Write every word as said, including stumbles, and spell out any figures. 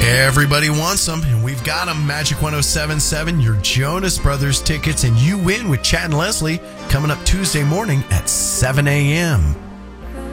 Everybody wants them, and we've got them. Magic one oh seven point seven, your Jonas Brothers tickets, and you win with Chad and Leslie coming up Tuesday morning at seven a.m.